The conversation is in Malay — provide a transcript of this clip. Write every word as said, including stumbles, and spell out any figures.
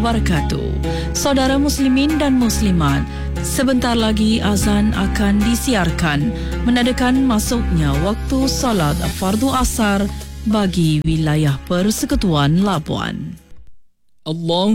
wabarakatuh. Saudara muslimin dan muslimat, sebentar lagi azan akan disiarkan menandakan masuknya waktu salat fardu asar bagi wilayah Persekutuan Labuan. Allah